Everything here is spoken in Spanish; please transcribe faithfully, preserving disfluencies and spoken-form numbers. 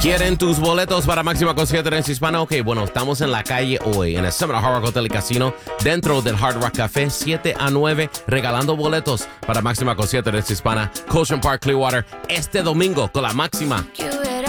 ¿Quieren tus boletos para Máxima Concierto en Hispana? Ok, bueno, estamos en la calle hoy, en el Seminole Hard Rock Hotel y Casino, dentro del Hard Rock Café, siete a nueve, regalando boletos para Máxima Concierto en Hispana, Ocean Park, Clearwater, este domingo con la Máxima.